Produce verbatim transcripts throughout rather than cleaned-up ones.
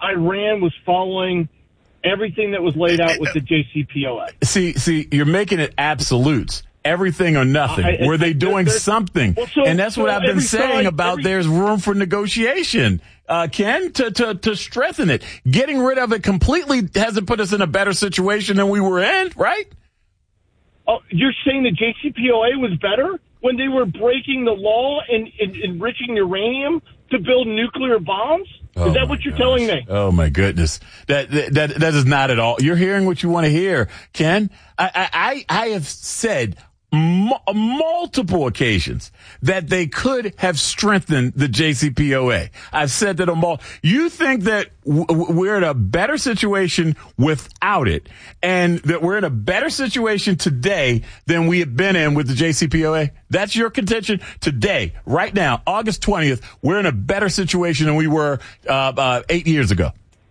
Iran was following everything that was laid out with the J C P O A. See, see, you're making it absolutes. Everything or nothing. I, I, Were they doing something? Well, so, and that's so what I've been saying side, about every, there's room for negotiation, uh, Ken, to, to, to strengthen it. Getting rid of it completely hasn't put us in a better situation than we were in, right? Oh, you're saying the J C P O A was better when they were breaking the law and, and enriching uranium to build nuclear bombs? Oh, is that what you're gosh. telling me? Oh my goodness. That, that, that, that is not at all. You're hearing what you want to hear, Ken. I, I, I have said m- multiple occasions that they could have strengthened the J C P O A. I've said that on all. You think that w- we're in a better situation without it, and that we're in a better situation today than we have been in with the J C P O A? That's your contention today, right now, August twentieth. We're in a better situation than we were uh, uh, eight years ago.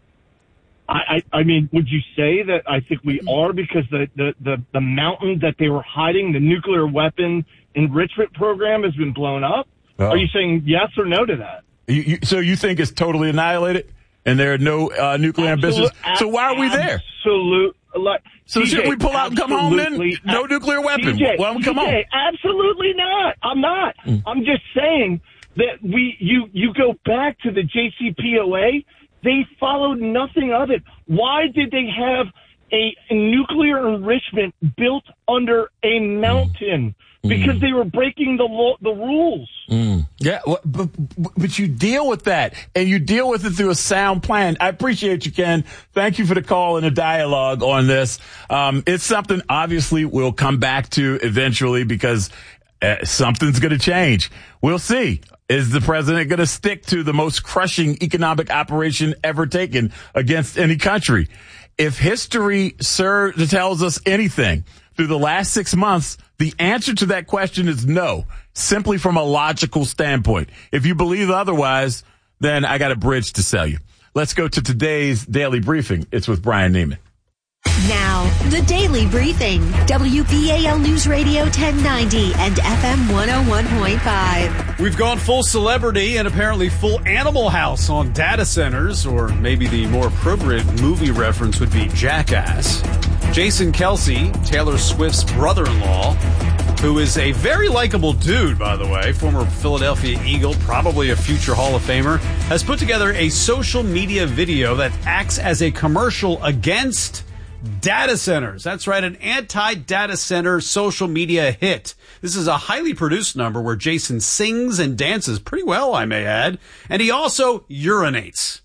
I, I, I mean, would you say that I think we are because the, the, the, the mountain that they were hiding, the nuclear weapon enrichment program, has been blown up? Oh. Are you saying yes or no to that? You, you, so you think it's totally annihilated and there are no uh, nuclear Absolute, ambitions? So why are we there? Absolute. Like, so T J, should we pull out and come home then? No ab- nuclear weapon. T J, Why don't we come T J, home? Absolutely not. I'm not. Mm. I'm just saying that we you you go back to the J C P O A. They followed nothing of it. Why did they have a, a nuclear enrichment built under a mountain? Mm. Because mm. they were breaking the law, the rules. Mm. Yeah, but, but you deal with that, and you deal with it through a sound plan. I appreciate you, Ken. Thank you for the call and the dialogue on this. Um, it's something, obviously, we'll come back to eventually because uh, something's going to change. We'll see. Is the president going to stick to the most crushing economic operation ever taken against any country? If history serves, tells us anything through the last six months, the answer to that question is no, simply from a logical standpoint. If you believe otherwise, then I got a bridge to sell you. Let's go to today's Daily Briefing. It's with Brian Neiman. Now, the Daily Briefing, W B A L News Radio ten ninety and F M one oh one point five. We've gone full celebrity and apparently full Animal House on data centers, or maybe the more appropriate movie reference would be Jackass. Jason Kelce, Taylor Swift's brother-in-law, who is a very likable dude, by the way, former Philadelphia Eagle, probably a future Hall of Famer, has put together a social media video that acts as a commercial against data centers. That's right, an anti-data center social media hit. This is a highly produced number where Jason sings and dances pretty well, I may add, and he also urinates.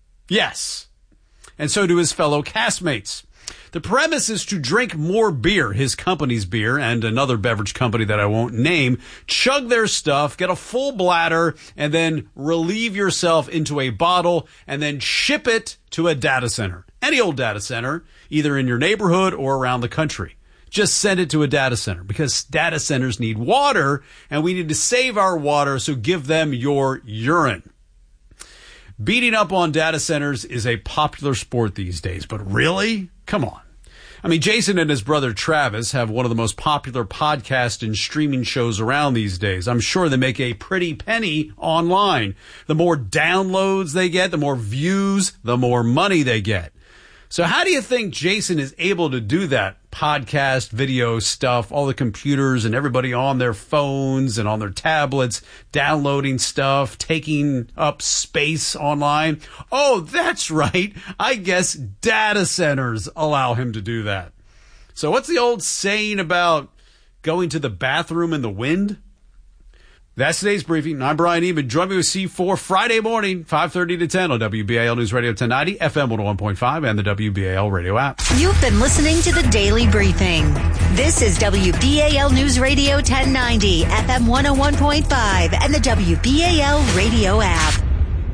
Yes. And so do his fellow castmates. The premise is to drink more beer, his company's beer, and another beverage company that I won't name, chug their stuff, get a full bladder, and then relieve yourself into a bottle, and then ship it to a data center. Any old data center, either in your neighborhood or around the country. Just send it to a data center because data centers need water, and we need to save our water, so give them your urine. Beating up on data centers is a popular sport these days, but really? Come on. I mean, Jason and his brother Travis have one of the most popular podcast and streaming shows around these days. I'm sure they make a pretty penny online. The more downloads they get, the more views, the more money they get. So how do you think Jason is able to do that? Podcast, video stuff, all the computers and everybody on their phones and on their tablets, downloading stuff, taking up space online. Oh, that's right. I guess data centers allow him to do that. So what's the old saying about going to the bathroom in the wind? That's today's briefing. I'm Brian Neiman. Join me with C four Friday morning, five thirty to ten on W B A L News Radio ten ninety, F M one oh one point five, and the W B A L radio app. You've been listening to the Daily Briefing. This is W B A L News Radio ten ninety, F M one oh one point five, and the W B A L radio app.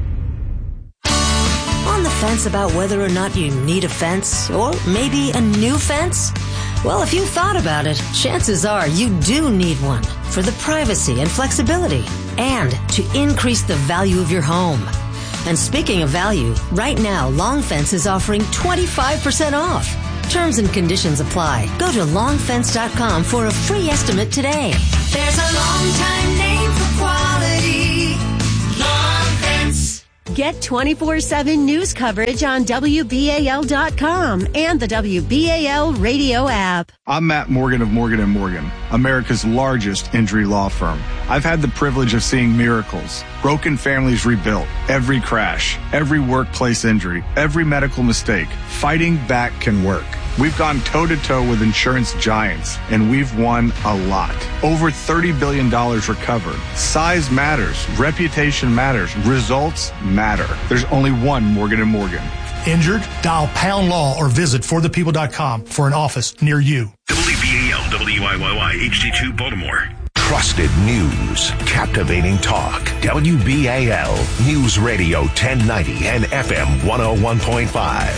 On the fence about whether or not you need a fence, or maybe a new fence? Well, if you thought about it, chances are you do need one for the privacy and flexibility and to increase the value of your home. And speaking of value, right now, Long Fence is offering twenty-five percent off. Terms and conditions apply. Go to long fence dot com for a free estimate today. There's a long time name for quality. Long Fence. Get twenty-four seven news coverage on W B A L dot com and the W B A L radio app. I'm Matt Morgan of Morgan and Morgan, America's largest injury law firm. I've had the privilege of seeing miracles, broken families rebuilt, every crash, every workplace injury, every medical mistake. Fighting back can work. We've gone toe-to-toe with insurance giants, and we've won a lot. Over thirty billion dollars recovered. Size matters. Reputation matters. Results matter. There's only one Morgan and Morgan. Injured? Dial Pound Law or visit for the people dot com for an office near you. W B A L, W I Y Y, H D two, Baltimore. Trusted news, captivating talk. W B A L News Radio ten ninety and F M one oh one point five.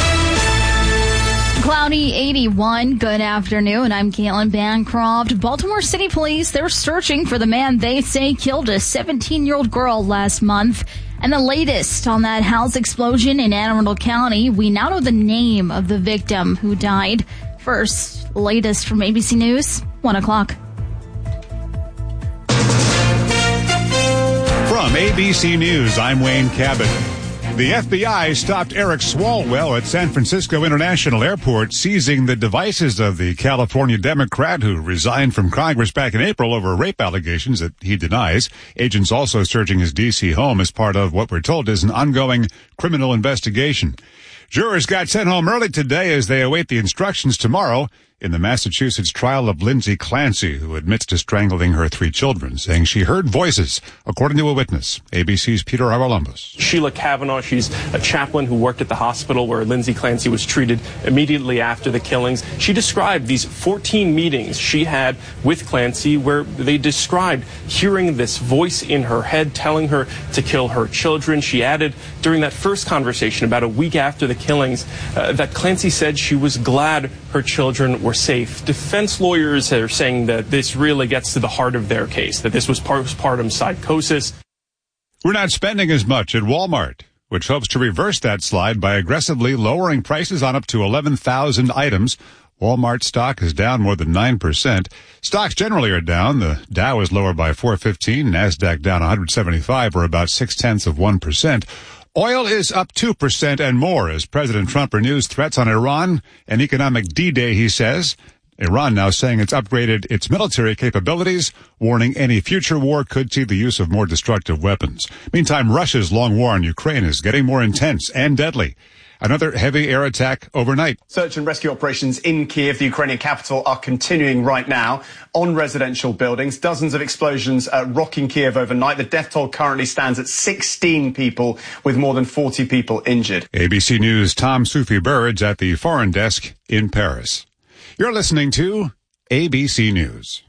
Cloudy eighty-one. Good afternoon. I'm Caitlin Bancroft. Baltimore City Police, they're searching for the man they say killed a seventeen-year-old girl last month. And the latest on that house explosion in Anne Arundel County, we now know the name of the victim who died. First, the latest from A B C News, one o'clock. From A B C News, I'm Wayne Cabot. The F B I stopped Eric Swalwell at San Francisco International Airport, seizing the devices of the California Democrat who resigned from Congress back in April over rape allegations that he denies. Agents also searching his D C home as part of what we're told is an ongoing criminal investigation. Jurors got sent home early today as they await the instructions tomorrow in the Massachusetts trial of Lindsay Clancy, who admits to strangling her three children, saying she heard voices, according to a witness. A B C's Peter Haralampos. Sheila Kavanaugh, she's a chaplain who worked at the hospital where Lindsay Clancy was treated immediately after the killings. She described these fourteen meetings she had with Clancy where they described hearing this voice in her head telling her to kill her children. She added during that first conversation about a week after the killings uh, that Clancy said she was glad her children were safe. Defense lawyers are saying that this really gets to the heart of their case, that this was postpartum psychosis. We're not spending as much at Walmart, which hopes to reverse that slide by aggressively lowering prices on up to eleven thousand items. Walmart stock is down more than nine percent. Stocks generally are down. The Dow is lower by four fifteen, NASDAQ down one hundred seventy-five, or about six-tenths of one percent. Oil is up two percent and more as President Trump renews threats on Iran, an economic D-Day, he says. Iran now saying it's upgraded its military capabilities, warning any future war could see the use of more destructive weapons. Meantime, Russia's long war on Ukraine is getting more intense and deadly. Another heavy air attack overnight. Search and rescue operations in Kiev, the Ukrainian capital, are continuing right now on residential buildings. Dozens of explosions uh, rocking Kiev overnight. The death toll currently stands at sixteen people, with more than forty people injured. A B C News' Tom Sufi Burridge at the foreign desk in Paris. You're listening to A B C News.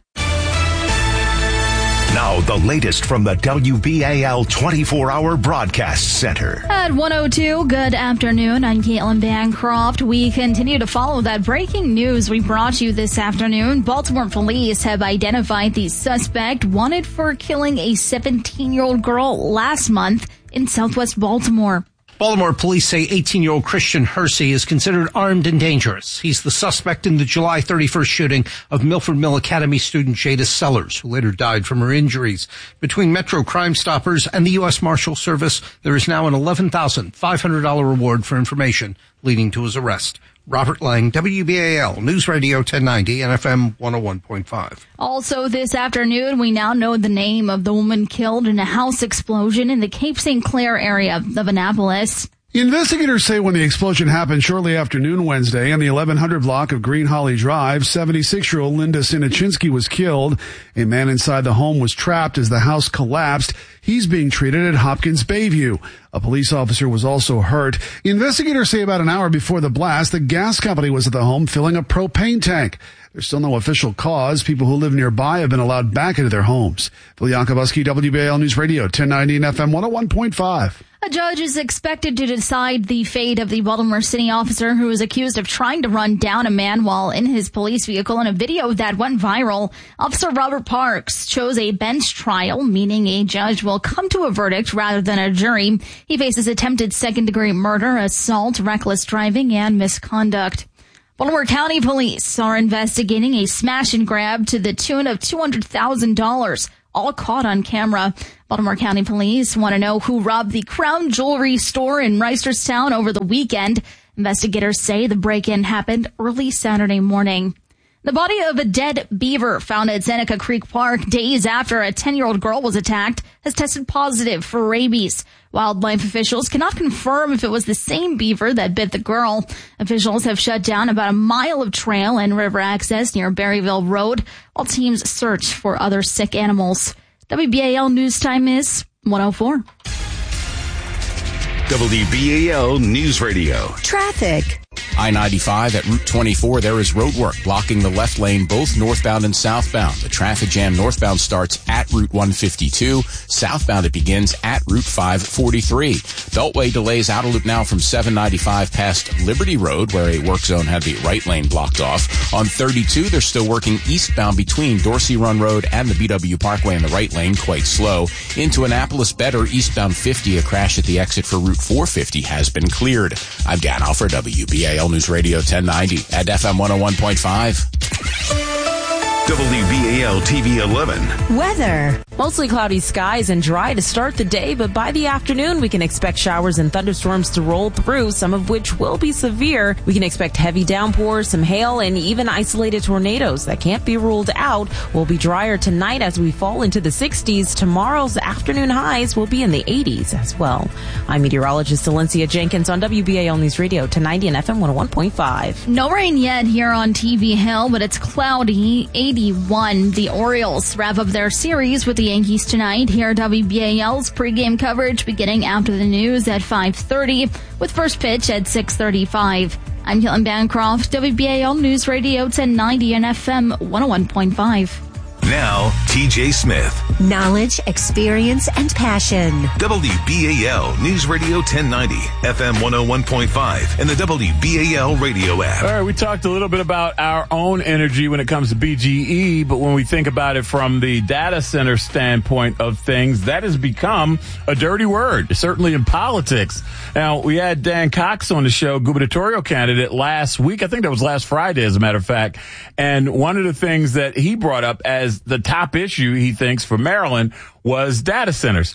Now, the latest from the W B A L twenty-four hour Broadcast Center. At one oh two, good afternoon. I'm Caitlin Bancroft. We continue to follow that breaking news we brought you this afternoon. Baltimore police have identified the suspect wanted for killing a seventeen-year-old girl last month in southwest Baltimore. Baltimore police say eighteen-year-old Christian Hersey is considered armed and dangerous. He's the suspect in the July thirty-first shooting of Milford Mill Academy student Jada Sellers, who later died from her injuries. Between Metro Crime Stoppers and the U S Marshal Service, there is now an eleven thousand five hundred dollars reward for information leading to his arrest. Robert Lang, W B A L News Radio ten ninety and F M one oh one point five. Also this afternoon, we now know the name of the woman killed in a house explosion in the Cape Saint Clair area of Annapolis. Investigators say when the explosion happened shortly after noon Wednesday on the eleven hundred block of Green Holly Drive, seventy-six-year-old Linda Sinichinsky was killed. A man inside the home was trapped as the house collapsed. He's being treated at Hopkins Bayview. A police officer was also hurt. Investigators say about an hour before the blast, the gas company was at the home filling a propane tank. There's still no official cause. People who live nearby have been allowed back into their homes. Bill Yankobuski, W B A L News Radio, ten ninety and F M one oh one point five. A judge is expected to decide the fate of the Baltimore City officer who is accused of trying to run down a man while in his police vehicle in a video that went viral. Officer Robert Parks chose a bench trial, meaning a judge will come to a verdict rather than a jury. He faces attempted second-degree murder, assault, reckless driving, and misconduct. Baltimore County Police are investigating a smash and grab to the tune of two hundred thousand dollars, all caught on camera. Baltimore County Police want to know who robbed the Crown Jewelry store in Reisterstown over the weekend. Investigators say the break-in happened early Saturday morning. The body of a dead beaver found at Seneca Creek Park days after a ten-year-old girl was attacked has tested positive for rabies. Wildlife officials cannot confirm if it was the same beaver that bit the girl. Officials have shut down about a mile of trail and river access near Berryville Road while teams search for other sick animals. W B A L News Time is one oh four. W B A L News Radio. Traffic. I ninety-five at Route twenty-four, there is road work blocking the left lane both northbound and southbound. The traffic jam northbound starts at Route one fifty-two. Southbound it begins at Route five forty-three. Beltway delays out of loop now from seven ninety-five past Liberty Road, where a work zone had the right lane blocked off. On thirty-two, they're still working eastbound between Dorsey Run Road and the B W Parkway in the right lane, quite slow. Into Annapolis better, eastbound fifty, a crash at the exit for Route four fifty has been cleared. I'm Dan Alford, W B A L News Radio ten ninety at F M one oh one point five. W B A L T V eleven. Weather. Mostly cloudy skies and dry to start the day, but by the afternoon we can expect showers and thunderstorms to roll through, some of which will be severe. We can expect heavy downpours, some hail, and even isolated tornadoes that can't be ruled out. We'll be drier tonight as we fall into the sixties. Tomorrow's afternoon highs will be in the eighties as well. I'm meteorologist Valencia Jenkins on W B A L News Radio ten ninety and F M one oh one point five. No rain yet here on T V Hill, but it's cloudy. eighty-one. The Orioles wrap up their series with the Yankees tonight. Here, W B A L's pregame coverage beginning after the news at five thirty with first pitch at six thirty-five. I'm Helen Bancroft, W B A L News Radio ten ninety and F M one oh one point five. Now, T J Smith. Knowledge, experience, and passion. W B A L News Radio ten ninety, F M one oh one point five, and the W B A L radio app. All right, we talked a little bit about our own energy when it comes to B G E, but when we think about it from the data center standpoint of things, that has become a dirty word, certainly in politics. Now, we had Dan Cox on the show, gubernatorial candidate, last week. I think that was last Friday, as a matter of fact. And one of the things that he brought up as the top issue, he thinks, for Maryland was data centers.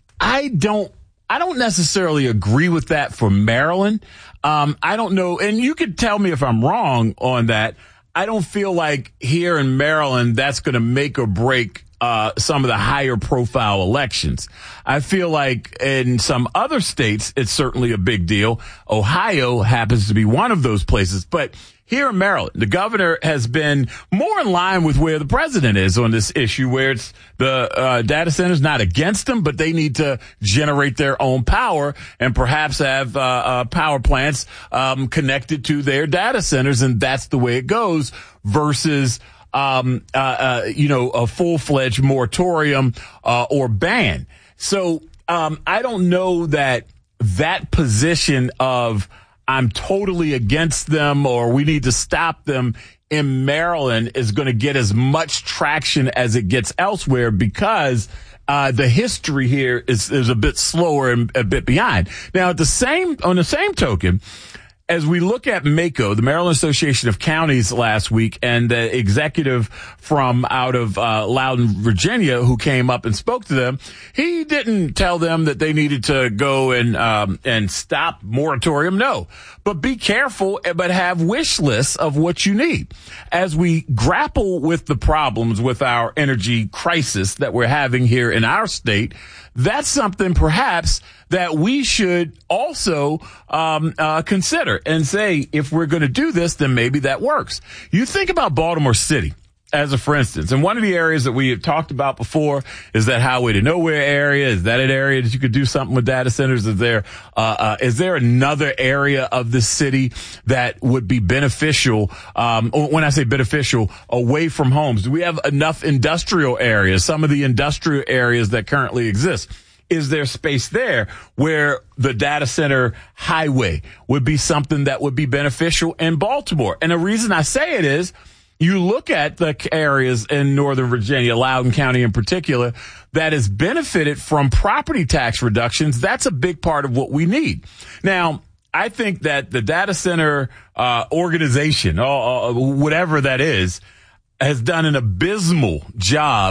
I don't, I don't necessarily agree with that for Maryland. Um, I don't know. And you could tell me if I'm wrong on that. I don't feel like here in Maryland, that's going to make or break Uh, some of the higher profile elections. I feel like in some other states, it's certainly a big deal. Ohio happens to be one of those places, but here in Maryland, the governor has been more in line with where the president is on this issue, where it's the uh, data centers not against them, but they need to generate their own power and perhaps have uh, uh, power plants um, connected to their data centers, and that's the way it goes versus Um, uh, uh, you know, a full-fledged moratorium, uh, or ban. So, um, I don't know that that position of I'm totally against them or we need to stop them in Maryland is going to get as much traction as it gets elsewhere because Uh, the history here is, is a bit slower and a bit behind. Now, at the same, on the same token, as we look at MACo, the Maryland Association of Counties last week, and the executive from out of uh, Loudoun, Virginia, who came up and spoke to them, he didn't tell them that they needed to go and um, and stop moratorium. No, but be careful, but have wish lists of what you need. As we grapple with the problems with our energy crisis that we're having here in our state, that's something perhaps that we should also um, uh, consider and say, if we're going to do this, then maybe that works. You think about Baltimore City as a for instance, and one of the areas that we have talked about before is that Highway to Nowhere area. Is that an area that you could do something with data centers? Is there uh, uh, is there another area of the city that would be beneficial? Um, when I say beneficial, away from homes, do we have enough industrial areas? Some of the industrial areas that currently exist. Is there space there where the data center highway would be something that would be beneficial in Baltimore? And the reason I say it is you look at the areas in Northern Virginia, Loudoun County in particular, that has benefited from property tax reductions. That's a big part of what we need. Now, I think that the data center uh, organization, or, or whatever that is, has done an abysmal job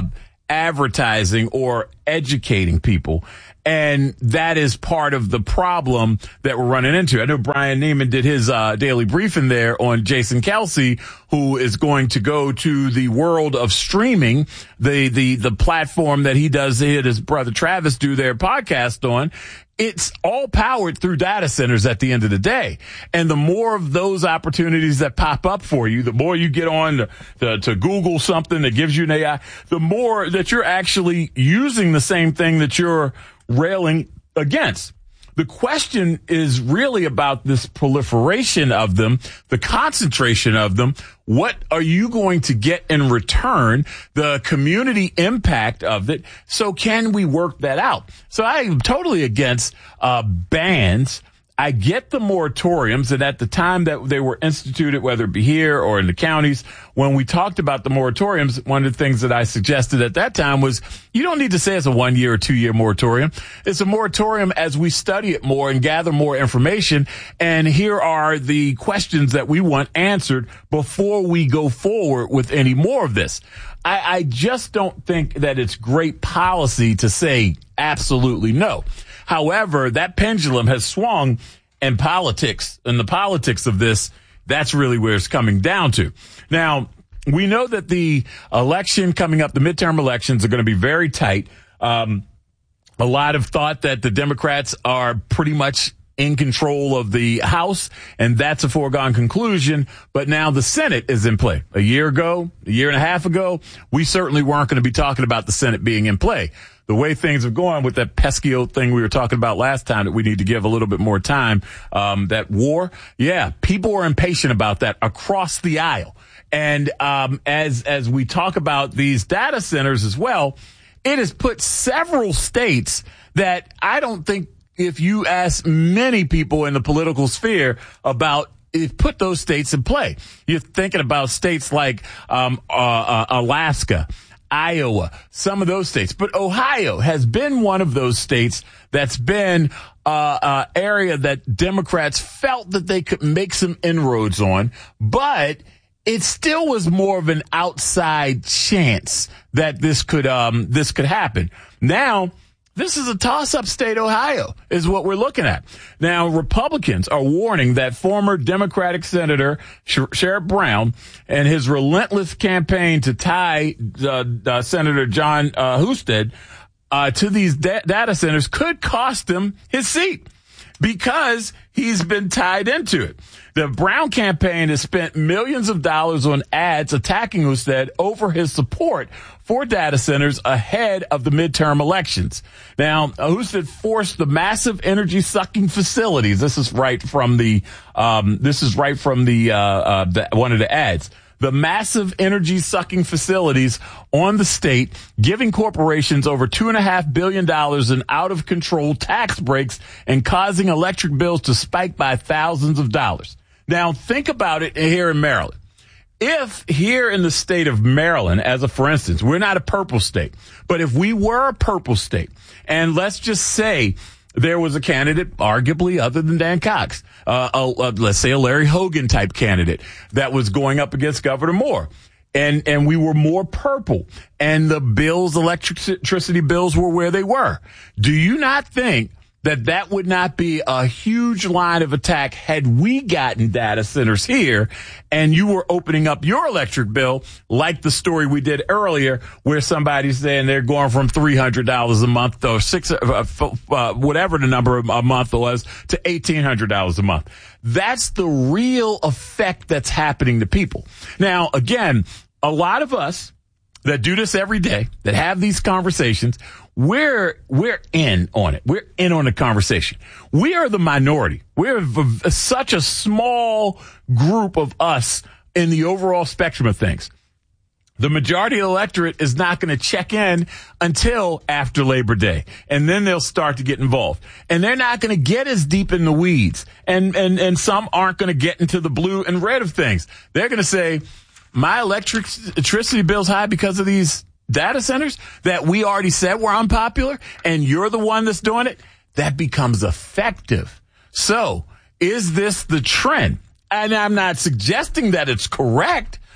advertising or educating people. And that is part of the problem that we're running into. I know Brian Neiman did his uh, daily briefing there on Jason Kelce, who is going to go to the world of streaming, the the the platform that he does, he and his brother Travis do their podcast on. It's all powered through data centers at the end of the day. And the more of those opportunities that pop up for you, the more you get on to, to, to Google something that gives you an A I, the more that you're actually using the same thing that you're railing against. The question is really about this proliferation of them, the concentration of them. What are you going to get in return? The community impact of it. So can we work that out? So I am totally against uh bans. I get the moratoriums, and at the time that they were instituted, whether it be here or in the counties, when we talked about the moratoriums, one of the things that I suggested at that time was you don't need to say it's a one year or two year moratorium. It's a moratorium as we study it more and gather more information. And here are the questions that we want answered before we go forward with any more of this. I, I just don't think that it's great policy to say absolutely no. However, that pendulum has swung in politics, and the politics of this, that's really where it's coming down to. Now, we know that the election coming up, the midterm elections, are going to be very tight. Um, a lot of thought that the Democrats are pretty much in control of the House, and that's a foregone conclusion. But now the Senate is in play. A year ago, a year and a half ago, we certainly weren't going to be talking about the Senate being in play. The way things have gone with that pesky old thing we were talking about last time that we need to give a little bit more time, um, that war, yeah, people are impatient about that across the aisle. And um, as as we talk about these data centers as well, it has put several states that I don't think, if you ask many people in the political sphere about, it put those states in play. You're thinking about states like um, uh, uh, Alaska, Iowa, some of those states. But Ohio has been one of those states that's been uh, uh area that Democrats felt that they could make some inroads on, but it still was more of an outside chance that this could um this could happen. Now, this is a toss-up state, Ohio, is what we're looking at. Now, Republicans are warning that former Democratic Senator Sherrod Brown and his relentless campaign to tie uh, uh, Senator John uh, Husted uh, to these da- data centers could cost him his seat because he's been tied into it. The Brown campaign has spent millions of dollars on ads attacking Husted over his support for data centers ahead of the midterm elections. Now, Husted forced the massive energy sucking facilities. This is right from the, um, this is right from the, uh, uh, the, one of the ads. The massive energy sucking facilities on the state, giving corporations over two and a half billion dollars in out of control tax breaks and causing electric bills to spike by thousands of dollars. Now, think about it here in Maryland. If here in the state of Maryland, as a for instance, we're not a purple state, but if we were a purple state, and let's just say there was a candidate, arguably other than Dan Cox, uh, a, a, let's say a Larry Hogan type candidate that was going up against Governor Moore, and and we were more purple, and the bills, electricity bills were where they were. Do you not think that that would not be a huge line of attack had we gotten data centers here and you were opening up your electric bill, like the story we did earlier where somebody's saying they're going from three hundred dollars a month or six, uh, uh, whatever the number a month was, to eighteen hundred dollars a month. That's the real effect that's happening to people. Now, again, a lot of us that do this every day, that have these conversations, We're, we're in on it. We're in on the conversation. We are the minority. We're v- such a small group of us in the overall spectrum of things. The majority of the electorate is not going to check in until after Labor Day. And then they'll start to get involved. And they're not going to get as deep in the weeds. And, and, and some aren't going to get into the blue and red of things. They're going to say, my electric, electricity bill's high because of these data centers that we already said were unpopular, and you're the one that's doing it. That becomes effective. So is this the trend? And I'm not suggesting that it's correct,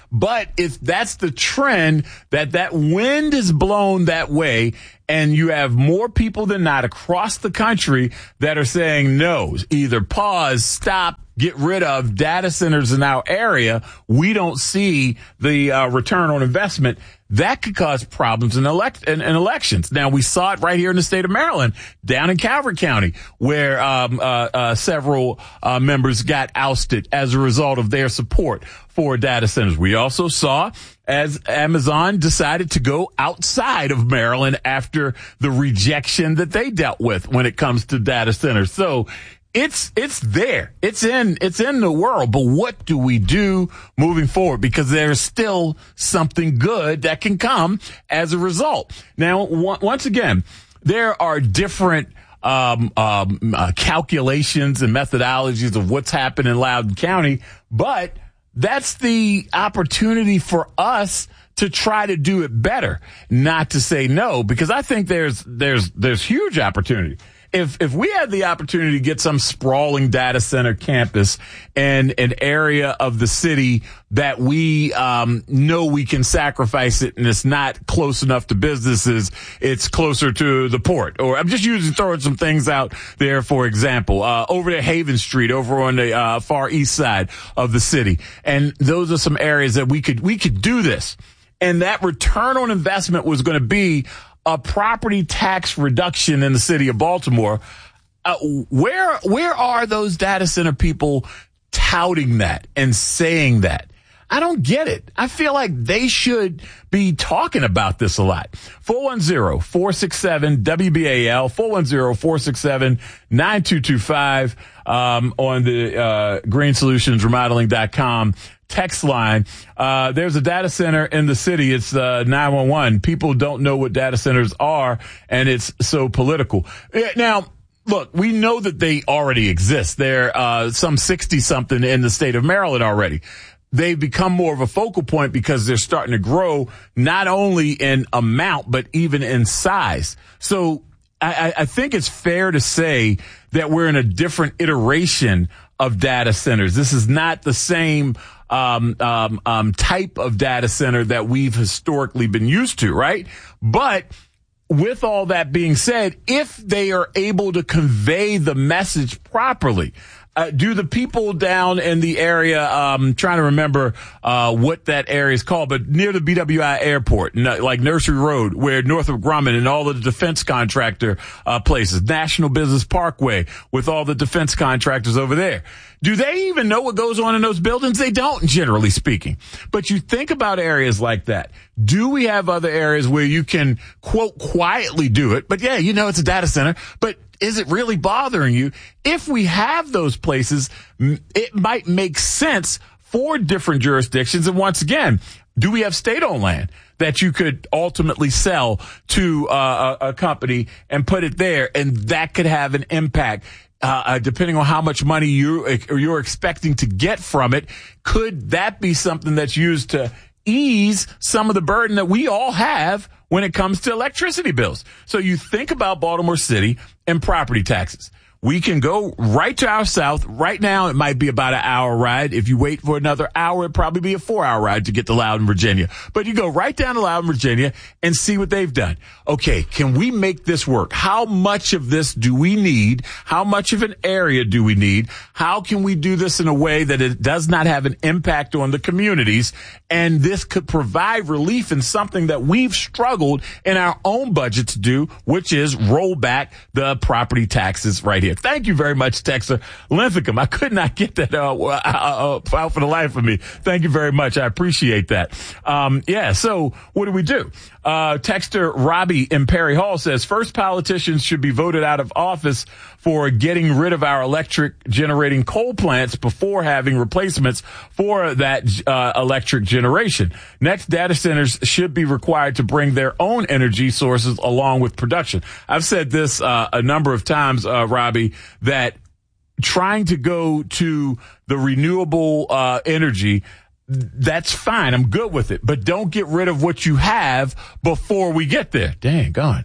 But if that's the trend, that that wind is blown that way, and you have more people than not across the country that are saying no, either pause, stop, get rid of data centers in our area, we don't see the uh, return on investment. That could cause problems in, elect- in, in elections. Now, we saw it right here in the state of Maryland, down in Calvert County, where um, uh, uh, several uh, members got ousted as a result of their support for data centers. We also saw as Amazon decided to go outside of Maryland after the rejection that they dealt with when it comes to data centers. So It's, it's there. It's in, it's in the world. But what do we do moving forward? Because there's still something good that can come as a result. Now, w- once again, there are different, um, um, uh, calculations and methodologies of what's happened in Loudoun County, but that's the opportunity for us to try to do it better, not to say no, because I think there's, there's, there's huge opportunity. If if we had the opportunity to get some sprawling data center campus in an area of the city that we um know we can sacrifice it and it's not close enough to businesses, it's closer to the port. Or I'm just using throwing some things out there, for example, uh over at Haven Street, over on the uh far east side of the city. And those are some areas that we could we could do this. And that return on investment was going to be a property tax reduction in the city of Baltimore. Uh, where, where are those data center people touting that and saying that? I don't get it. I feel like they should be talking about this a lot. four one zero, four six seven, W B A L, four one zero, four six seven, nine two two five, um, on the, uh, green solutions remodeling dot com text line. Uh, there's a data center in the city. It's, uh, nine one one. People don't know what data centers are, and it's so political. Now, look, we know that they already exist. There are, uh, some sixty something in the state of Maryland already. They've become more of a focal point because they're starting to grow not only in amount, but even in size. So I, I think it's fair to say that we're in a different iteration of data centers. This is not the same um, um, um, type of data center that we've historically been used to, right? But with all that being said, if they are able to convey the message properly, Uh, do the people down in the area, um, trying to remember, uh, what that area is called, but near the B W I airport, like Nursery Road, where Northrop Grumman and all of the defense contractor, uh, places, National Business Parkway with all the defense contractors over there. Do they even know what goes on in those buildings? They don't, generally speaking. But you think about areas like that. Do we have other areas where you can, quote, quietly do it? But yeah, you know, it's a data center, but is it really bothering you? If we have those places, it might make sense for different jurisdictions. And once again, do we have state-owned land that you could ultimately sell to uh, a, a company and put it there, and that could have an impact? Uh, uh, depending on how much money you or you're expecting to get from it, could that be something that's used to ease some of the burden that we all have when it comes to electricity bills? So you think about Baltimore City and property taxes. We can go right to our south. Right now, it might be about an hour ride. If you wait for another hour, it'd probably be a four hour ride to get to Loudoun, Virginia. But you go right down to Loudoun, Virginia and see what they've done. Okay, can we make this work? How much of this do we need? How much of an area do we need? How can we do this in a way that it does not have an impact on the communities? And this could provide relief in something that we've struggled in our own budget to do, which is roll back the property taxes right here. Thank you very much, Texter Linthicum. I could not get that uh, uh, uh, out for the life of me. Thank you very much. I appreciate that. Um, yeah, so what do we do? Uh, Texter Robbie in Perry Hall says, first, politicians should be voted out of office for getting rid of our electric generating coal plants before having replacements for that uh, electric generation. Next, data centers should be required to bring their own energy sources along with production. I've said this uh, a number of times, uh, Robbie, that trying to go to the renewable uh, energy, that's fine. I'm good with it. But don't get rid of what you have before we get there. Dang, gone.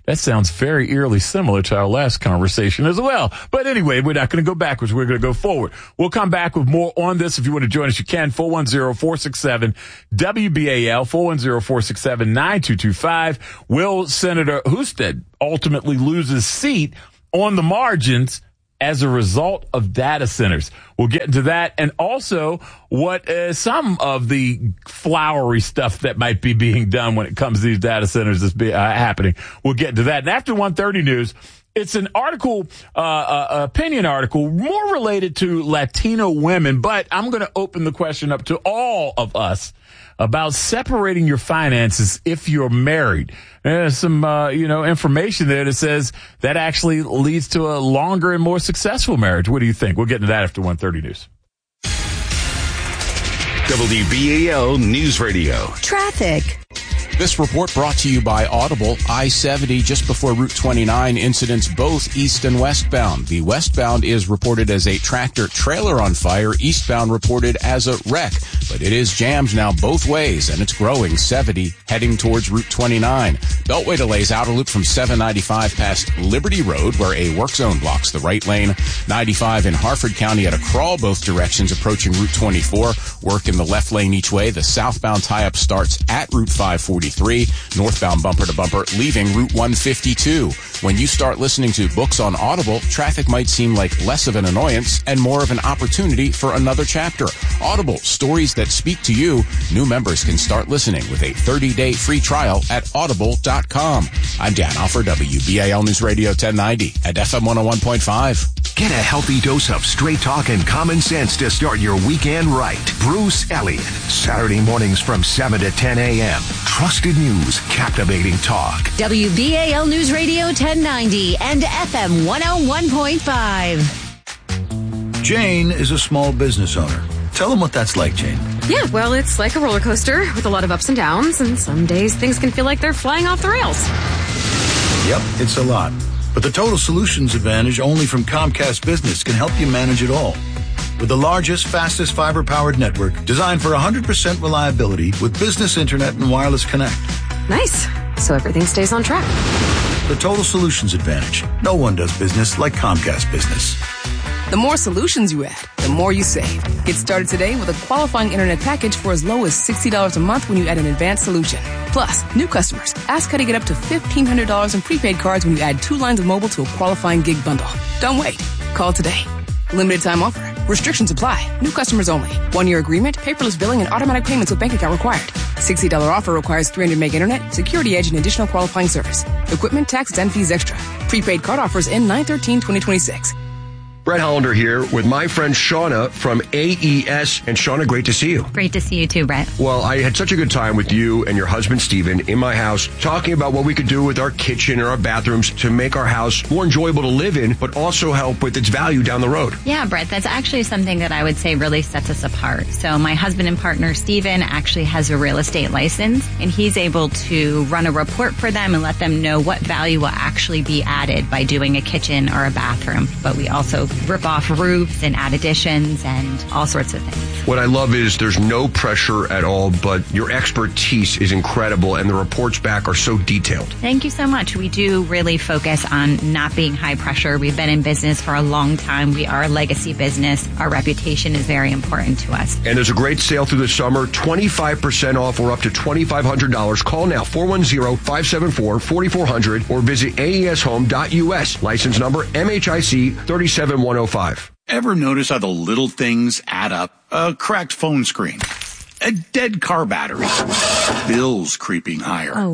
That sounds very eerily similar to our last conversation as well. But anyway, we're not going to go backwards. We're going to go forward. We'll come back with more on this. If you want to join us, you can. four one zero, four six seven, W B A L, four one zero, four six seven, nine two two five. Will Senator Husted ultimately lose his seat on the margins as a result of data centers? We'll get into that, and also what uh, some of the flowery stuff that might be being done when it comes to these data centers is be, uh, happening. We'll get into that. And after one thirty news, it's an article, uh, uh, opinion article, more related to Latino women, but I'm going to open the question up to all of us about separating your finances if you're married. There's some, uh, you know, information there that says that actually leads to a longer and more successful marriage. What do you think? We'll get into that after one thirty news. W B A L News Radio. Traffic. This report brought to you by Audible. I seventy just before Route twenty-nine, incidents both east and westbound. The westbound is reported as a tractor trailer on fire, eastbound reported as a wreck. But it is jammed now both ways, and it's growing seventy heading towards Route twenty-nine. Beltway delays outer loop from seven ninety-five past Liberty Road, where a work zone blocks the right lane. ninety-five in Harford County at a crawl both directions approaching Route twenty-four. Work in the left lane each way. The southbound tie-up starts at Route five forty-three. Northbound bumper to bumper leaving Route one fifty-two. When you start listening to books on Audible, traffic might seem like less of an annoyance and more of an opportunity for another chapter. Audible, stories that speak to you. New members can start listening with a thirty-day free trial at audible dot com. I'm Dan Alford, W B A L News Radio ten ninety at F M one oh one point five. Get a healthy dose of straight talk and common sense to start your weekend right. Bruce Elliott, Saturday mornings from seven to ten a.m. Trusted news, captivating talk. W B A L News Radio ten ninety and F M one oh one point five. Jane is a small business owner. Tell them what that's like, Jane. Yeah, well, it's like a roller coaster with a lot of ups and downs, and some days things can feel like they're flying off the rails. Yep, it's a lot. But the Total Solutions Advantage only from Comcast Business can help you manage it all. With the largest, fastest fiber-powered network designed for one hundred percent reliability with business internet and wireless connect. Nice. So everything stays on track. The Total Solutions Advantage. No one does business like Comcast Business. The more solutions you add, the more you save. Get started today with a qualifying internet package for as low as sixty dollars a month when you add an advanced solution. Plus, new customers, ask how to get up to fifteen hundred dollars in prepaid cards when you add two lines of mobile to a qualifying gig bundle. Don't wait. Call today. Limited time offer. Restrictions apply. New customers only. One-year agreement, paperless billing, and automatic payments with bank account required. sixty dollars offer requires three hundred meg internet, security edge, and additional qualifying service. Equipment, taxes, and fees extra. Prepaid card offers end nine thirteen twenty twenty-six. Brett Hollander here with my friend Shauna from A E S. And Shauna, great to see you. Great to see you too, Brett. Well, I had such a good time with you and your husband, Steven, in my house, talking about what we could do with our kitchen and our bathrooms to make our house more enjoyable to live in, but also help with its value down the road. Yeah, Brett, that's actually something that I would say really sets us apart. So my husband and partner, Steven, actually has a real estate license, and he's able to run a report for them and let them know what value will actually be added by doing a kitchen or a bathroom. But we also rip off roofs and add additions and all sorts of things. What I love is there's no pressure at all, but your expertise is incredible and the reports back are so detailed. Thank you so much. We do really focus on not being high pressure. We've been in business for a long time. We are a legacy business. Our reputation is very important to us. And there's a great sale through the summer, twenty-five percent off or up to twenty-five hundred dollars. Call now, four one zero, five seven four, four four zero zero or visit A E S home dot U S. License number M H I C three seven one zero five. Ever notice how the little things add up? A cracked phone screen, a dead car battery, bills creeping higher. Oh,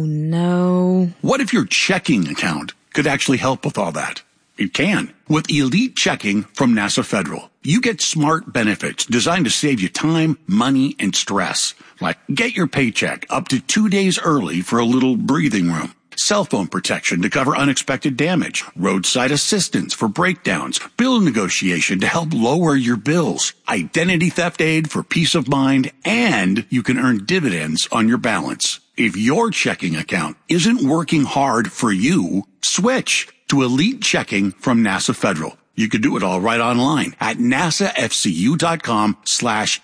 no. What if your checking account could actually help with all that? It can. With Elite Checking from NASA Federal, you get smart benefits designed to save you time, money, and stress. Like get your paycheck up to two days early for a little breathing room. Cell phone protection to cover unexpected damage, roadside assistance for breakdowns, bill negotiation to help lower your bills, identity theft aid for peace of mind, and you can earn dividends on your balance. If your checking account isn't working hard for you, switch to Elite Checking from NASA Federal. You can do it all right online at nasafcu.com slash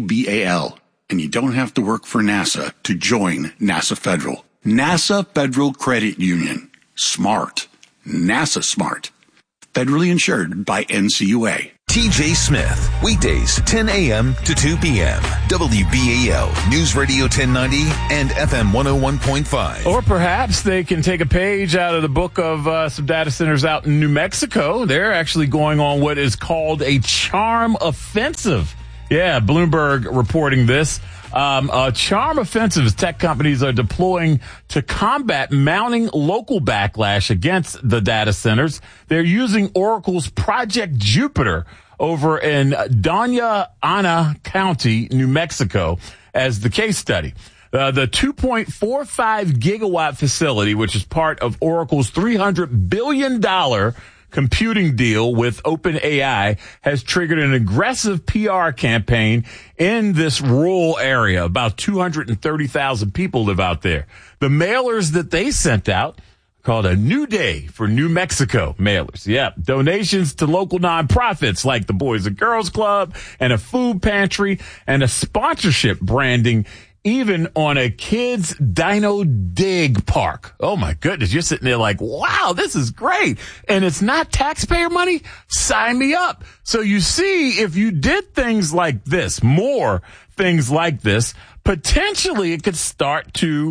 WBAL. And you don't have to work for NASA to join NASA Federal. NASA Federal Credit Union. Smart. NASA smart. Federally insured by N C U A. T J Smith, weekdays ten a.m. to two p.m. W B A L News Radio ten ninety and F M one oh one point five. Or perhaps they can take a page out of the book of uh, some data centers out in New Mexico. They're actually going on what is called a charm offensive. Yeah, Bloomberg reporting this. Um, a charm offensive tech companies are deploying to combat mounting local backlash against the data centers. They're using Oracle's Project Jupiter over in Doña Ana County, New Mexico, as the case study. Uh, the two point four five gigawatt facility, which is part of Oracle's three hundred billion dollars computing deal with OpenAI, has triggered an aggressive P R campaign in this rural area. About two hundred thirty thousand people live out there. The mailers that they sent out, called a New Day for New Mexico mailers. Yeah, donations to local nonprofits like the Boys and Girls Club and a food pantry and a sponsorship branding even on a kids dino dig park. Oh my goodness. You're sitting there like, wow, this is great. And it's not taxpayer money. Sign me up. So you see, if you did things like this, more things like this, potentially it could start to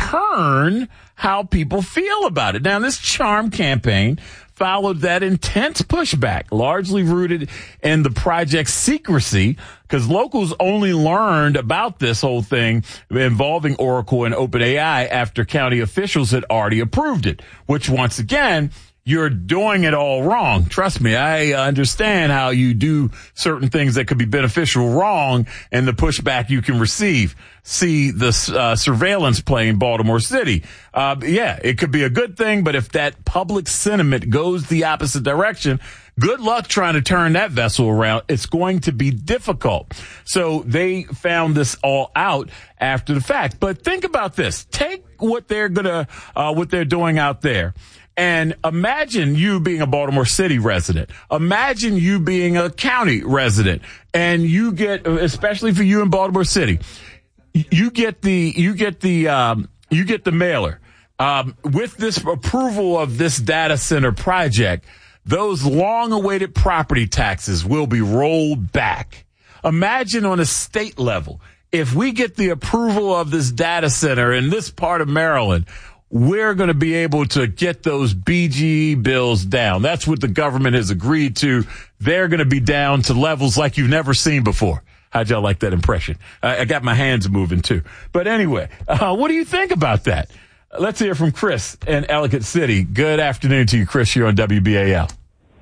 turn how people feel about it. Now, this charm campaign followed that intense pushback, largely rooted in the project's secrecy, because locals only learned about this whole thing involving Oracle and OpenAI after county officials had already approved it, which once again, you're doing it all wrong. Trust me, I understand how you do certain things that could be beneficial wrong and the pushback you can receive. See the uh, surveillance play in Baltimore City. Uh, yeah, it could be a good thing, but if that public sentiment goes the opposite direction, good luck trying to turn that vessel around. It's going to be difficult. So they found this all out after the fact. But think about this. Take what they're gonna, uh, what they're doing out there. And imagine you being a Baltimore City resident. Imagine you being a county resident. And you get, especially for you in Baltimore City, you get the, you get the, um, you get the mailer. Um, with this approval of this data center project, those long-awaited property taxes will be rolled back. Imagine on a state level, if we get the approval of this data center in this part of Maryland, we're going to be able to get those B G E bills down. That's what the government has agreed to. They're going to be down to levels like you've never seen before. How'd y'all like that impression? I, I got my hands moving too. But anyway, uh, what do you think about that? Let's hear from Chris in Ellicott City. Good afternoon to you, Chris. You're on W B A L.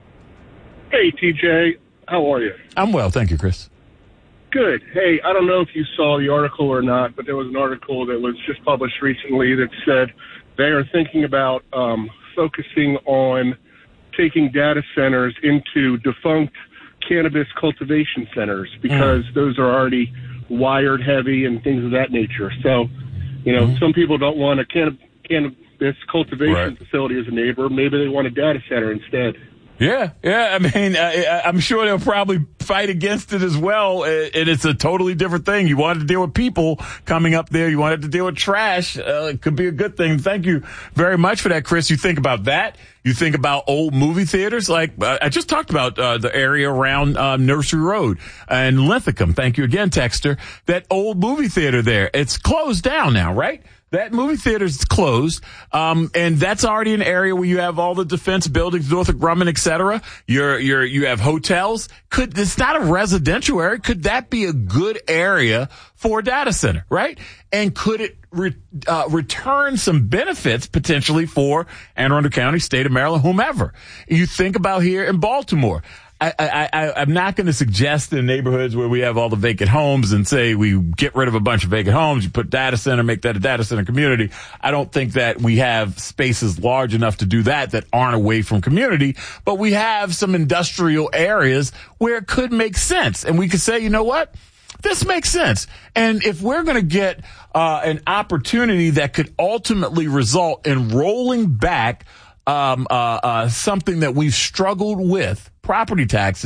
Hey, T J. How are you? I'm well. Thank you, Chris. Good. Hey, I don't know if you saw the article or not, but there was an article that was just published recently that said they are thinking about um, focusing on taking data centers into defunct cannabis cultivation centers because mm. those are already wired heavy and things of that nature. So, you know, mm-hmm. some people don't want a canna- cannabis cultivation right. facility as a neighbor. Maybe they want a data center instead. Yeah, yeah. I mean, I, I'm sure they'll probably fight against it as well. And it's a totally different thing. You wanted to deal with people coming up there. You wanted to deal with trash. Uh, it could be a good thing. Thank you very much for that, Chris. You think about that. You think about old movie theaters. Like uh, I just talked about uh, the area around uh, Nursery Road and Linthicum. Thank you again, Texter. That old movie theater there. It's closed down now, right? That movie theater is closed, um, and that's already an area where you have all the defense buildings, Northrop Grumman, et cetera. You're, you're, you have hotels. Could, it's not a residential area. Could that be a good area for a data center, right? And could it re, uh, return some benefits potentially for Anne Arundel County, state of Maryland, whomever? You think about here in Baltimore. I, I, I, I'm not going to suggest in neighborhoods where we have all the vacant homes and say we get rid of a bunch of vacant homes, you put data center, make that a data center community. I don't think that we have spaces large enough to do that that aren't away from community, but we have some industrial areas where it could make sense. And we could say, you know what? This makes sense. And if we're going to get uh, an opportunity that could ultimately result in rolling back um, uh, uh, something that we've struggled with, property taxes,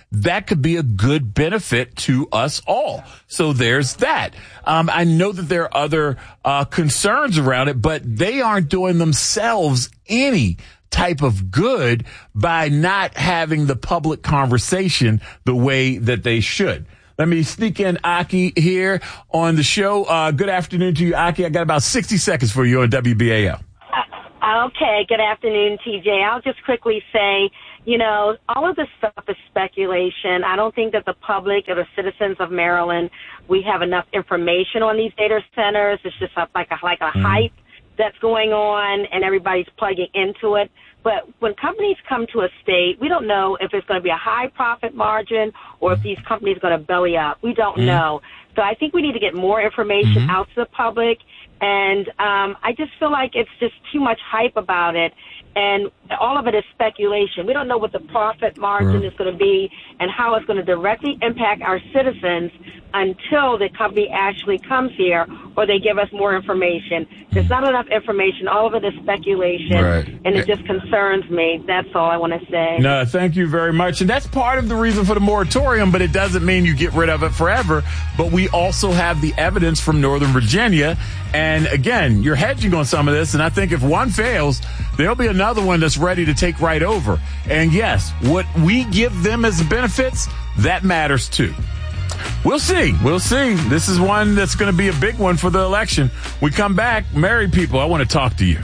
that could be a good benefit to us all. So there's that. Um, I know that there are other uh, concerns around it, but they aren't doing themselves any type of good by not having the public conversation the way that they should. Let me sneak in Aki here on the show. Uh, good afternoon to you, Aki. I got about sixty seconds for you on W B A L. Okay, good afternoon, T J. I'll just quickly say, you know, all of this stuff is speculation. I don't think that the public or the citizens of Maryland, we have enough information on these data centers. It's just like a, like a mm. hype that's going on, and everybody's plugging into it. But when companies come to a state, we don't know if it's going to be a high profit margin or if these companies are going to belly up. We don't mm-hmm. know. So I think we need to get more information mm-hmm. out to the public. And um, I just feel like it's just too much hype about it. And all of it is speculation. We don't know what the profit margin is going to be and how it's going to directly impact our citizens until the company actually comes here or they give us more information. There's not enough information. All of it is speculation, right. and it just concerns me. That's all I want to say. No, thank you very much. And that's part of the reason for the moratorium, but it doesn't mean you get rid of it forever. But we also have the evidence from Northern Virginia. And again, you're hedging on some of this, and I think if one fails, there'll be another one that's ready to take right over. And yes, what we give them as benefits, that matters too. We'll see. We'll see. This is one that's going to be a big one for the election. We come back. Married people, I want to talk to you.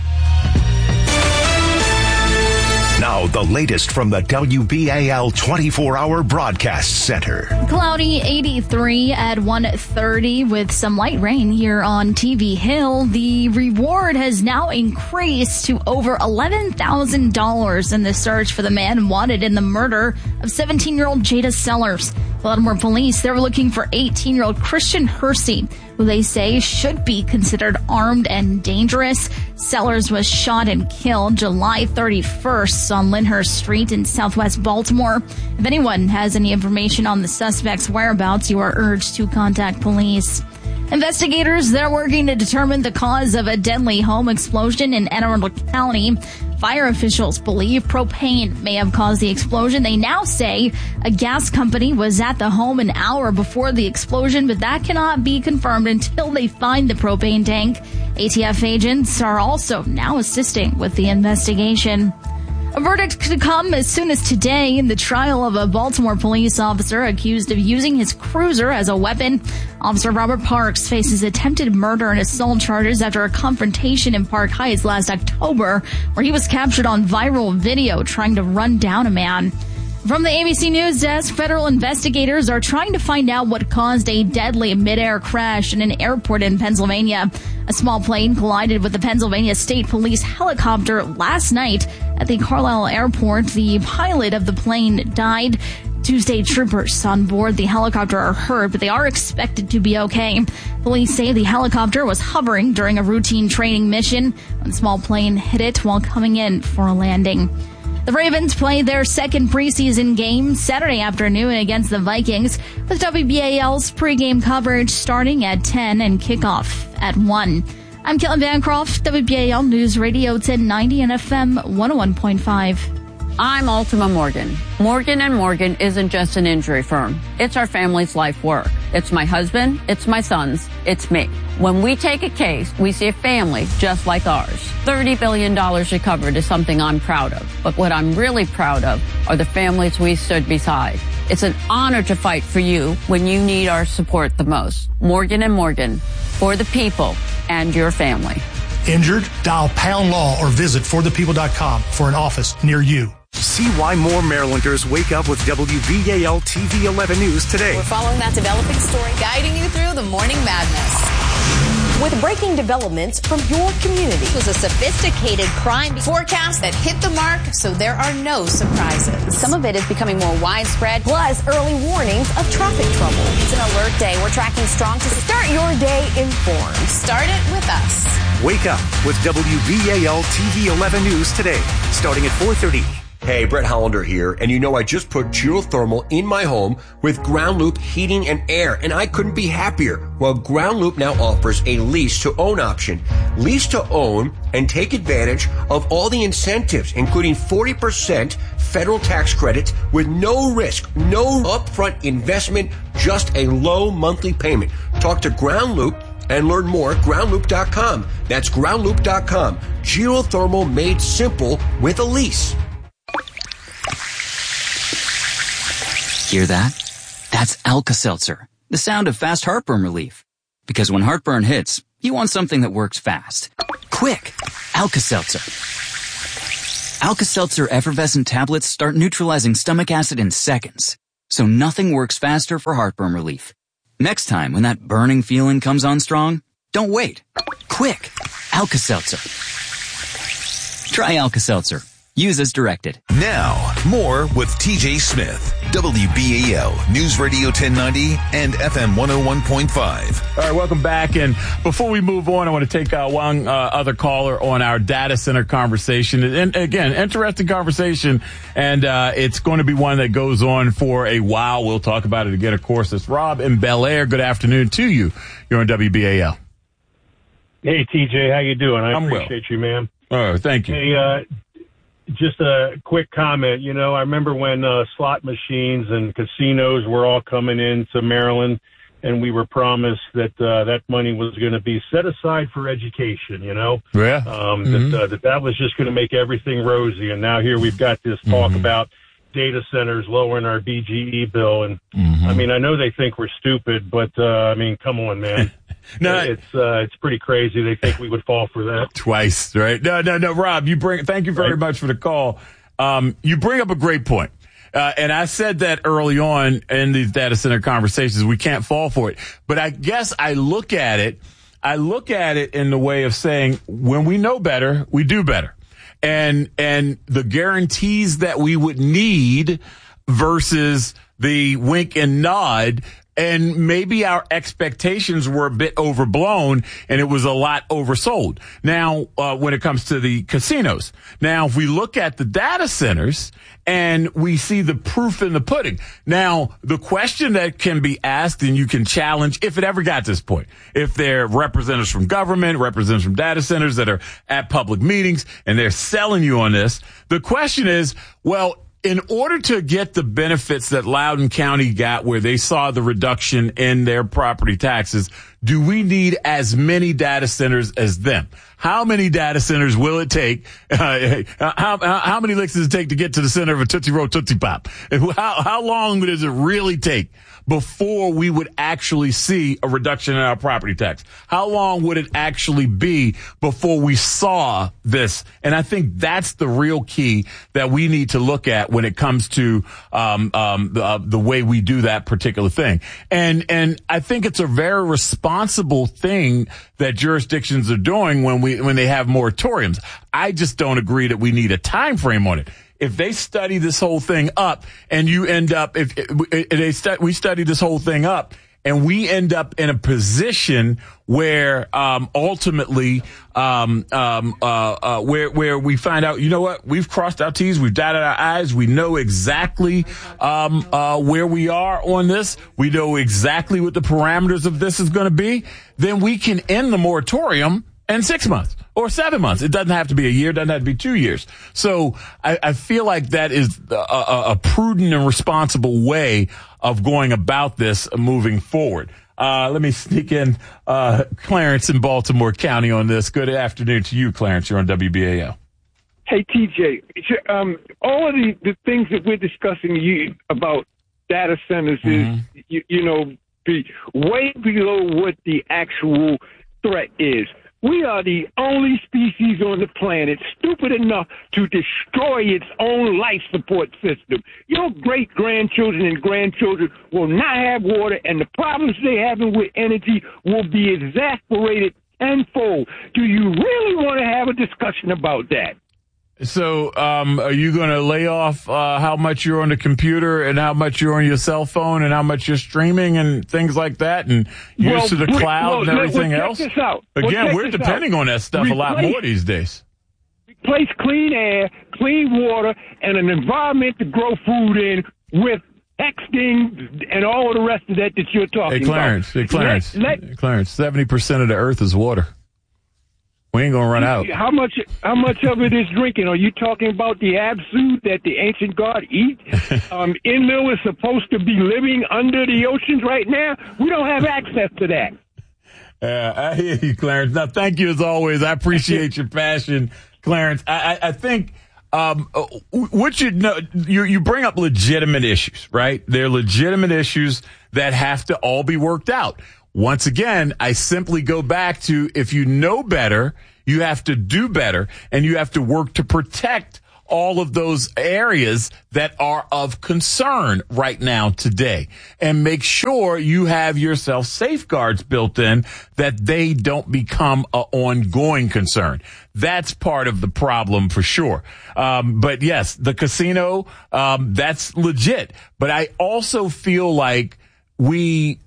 Now, the latest from the W B A L twenty-four hour Broadcast Center. Cloudy eighty-three at one thirty with some light rain here on T V Hill. The reward has now increased to over eleven thousand dollars in the search for the man wanted in the murder of seventeen-year-old Jada Sellers. Baltimore police, they're looking for eighteen-year-old Christian Hersey, who they say should be considered armed and dangerous. Sellers was shot and killed July thirty-first on Lyndhurst Street in southwest Baltimore. If anyone has any information on the suspect's whereabouts, you are urged to contact police. Investigators, they're working to determine the cause of a deadly home explosion in Anne Arundel County. Fire officials believe propane may have caused the explosion. They now say a gas company was at the home an hour before the explosion, but that cannot be confirmed until they find the propane tank. A T F agents are also now assisting with the investigation. A verdict could come as soon as today in the trial of a Baltimore police officer accused of using his cruiser as a weapon. Officer Robert Parks faces attempted murder and assault charges after a confrontation in Park Heights last October, where he was captured on viral video trying to run down a man. From the A B C News desk, federal investigators are trying to find out what caused a deadly midair crash in an airport in Pennsylvania. A small plane collided with the Pennsylvania State Police helicopter last night at the Carlisle Airport. The pilot of the plane died. Two state troopers on board the helicopter are hurt, but they are expected to be okay. Police say the helicopter was hovering during a routine training mission when the small plane hit it while coming in for a landing. The Ravens play their second preseason game Saturday afternoon against the Vikings, with W B A L's pregame coverage starting at ten and kickoff at one. I'm Caitlin Bancroft, W B A L News Radio ten ninety and F M one oh one point five. I'm Ultima Morgan. Morgan and Morgan isn't just an injury firm. It's our family's life work. It's my husband, it's my sons, it's me. When we take a case, we see a family just like ours. thirty billion dollars recovered is something I'm proud of. But what I'm really proud of are the families we stood beside. It's an honor to fight for you when you need our support the most. Morgan and Morgan, for the people and your family. Injured? Dial Pound Law or visit for the people dot com for an office near you. See why more Marylanders wake up with W B A L T V eleven News today. We're following that developing story, guiding you through the morning madness. With breaking developments from your community. It was a sophisticated crime forecast that hit the mark, so there are no surprises. Some of it is becoming more widespread. Plus, early warnings of traffic trouble. It's an alert day. We're tracking strong to start your day informed. Start it with us. Wake up with W B A L T V eleven News today, starting at four thirty. Hey, Brett Hollander here, and you know I just put geothermal in my home with Ground Loop heating and air, and I couldn't be happier. Well, Ground Loop now offers a lease to own option. Lease to own and take advantage of all the incentives, including forty percent federal tax credits with no risk, no upfront investment, just a low monthly payment. Talk to Ground Loop and learn more at ground loop dot com. That's ground loop dot com. Geothermal made simple with a lease. Hear that? That's Alka-Seltzer, the sound of fast heartburn relief. Because when heartburn hits, you want something that works fast. Quick! Alka-Seltzer. Alka-Seltzer effervescent tablets start neutralizing stomach acid in seconds. So nothing works faster for heartburn relief. Next time when that burning feeling comes on strong, don't wait. Quick! Alka-Seltzer. Try Alka-Seltzer. Use as directed. Now, more with T J Smith, W B A L News Radio ten ninety and F M one oh one point five. All right, welcome back. And before we move on, I want to take uh, one uh, other caller on our data center conversation. And again, interesting conversation, and uh, it's going to be one that goes on for a while. We'll talk about it again, of course. It's Rob in Bel Air. Good afternoon to you. You're on W B A L. Hey, T J, how you doing? I I'm appreciate well. you, man. Oh, thank you. Hey, uh, just a quick comment. You know, I remember when uh, slot machines and casinos were all coming into Maryland, and we were promised that uh, that money was going to be set aside for education, you know? Yeah. Um, Mm-hmm. that, uh, that that was just going to make everything rosy. And now here we've got this talk Mm-hmm. about data centers lowering our B G E bill. And, Mm-hmm. I mean, I know they think we're stupid, but, uh, I mean, come on, man. No, it's uh, it's pretty crazy. They think we would fall for that. Twice, right? No, no, no, Rob, you bring, thank you very Right. much for the call. Um, you bring up a great point. Uh, and I said that early on in these data center conversations, we can't fall for it. But I guess I look at it, I look at it in the way of saying, when we know better, we do better. And, and the guarantees that we would need versus the wink and nod. And maybe our expectations were a bit overblown and it was a lot oversold. Now, uh, when it comes to the casinos. Now, if we look at the data centers and we see the proof in the pudding. Now, the question that can be asked and you can challenge if it ever got to this point, if they're representatives from government, representatives from data centers that are at public meetings and they're selling you on this, the question is, well, in order to get the benefits that Loudoun County got where they saw the reduction in their property taxes, do we need as many data centers as them? How many data centers will it take? Uh, how, how, how many licks does it take to get to the center of a Tootsie Roll Tootsie Pop? How, how long does it really take before we would actually see a reduction in our property tax? How long would it actually be before we saw this? And I think that's the real key that we need to look at when it comes to um, um, the, uh, the way we do that particular thing. And and I think it's a very responsible thing that jurisdictions are doing when we when they have moratoriums. I just don't agree that we need a time frame on it. If they study this whole thing up and you end up, if, if they stu- we study this whole thing up and we end up in a position where, um, ultimately, um, um, uh, uh, where, where we find out, you know what, we've crossed our T's, we've dotted our I's, we know exactly, um, uh, where we are on this, we know exactly what the parameters of this is going to be, then we can end the moratorium in six months or seven months. It doesn't have to be a year. It doesn't have to be two years. So I, I feel like that is a, a, a prudent and responsible way of going about this moving forward. Uh, let me sneak in, uh, Clarence in Baltimore County on this. Good afternoon to you, Clarence. You're on W B A L. Hey, T J, um, all of the, the things that we're discussing you, about data centers mm-hmm. is, you, you know, be way below what the actual threat is. We are the only species on the planet stupid enough to destroy its own life support system. Your great-grandchildren and grandchildren will not have water, and the problems they're having with energy will be exasperated tenfold. Do you really want to have a discussion about that? So, um, are you going to lay off uh, how much you're on the computer and how much you're on your cell phone and how much you're streaming and things like that and use well, to the cloud well, and everything well, else? Check this out. Again, well, we're depending out. on that stuff Replace, a lot more these days. replace clean air, clean water, and an environment to grow food in with texting and all of the rest of that that you're talking hey, Clarence, about. Hey, Clarence. Let, let, Clarence, seventy percent of the earth is water. We ain't going to run out. How much How much of it is drinking? Are you talking about the absinthe that the ancient god eat? um, Enlil is supposed to be living under the oceans right now. We don't have access to that. Yeah, uh, I hear you, Clarence. Now, thank you as always. I appreciate your passion, Clarence. I, I, I think um, what you know, you you bring up legitimate issues, right? They're legitimate issues that have to all be worked out. Once again, I simply go back to if you know better, you have to do better, and you have to work to protect all of those areas that are of concern right now today, and make sure you have yourself safeguards built in that they don't become an ongoing concern. That's part of the problem for sure. Um, but yes, the casino, um, that's legit. But I also feel like we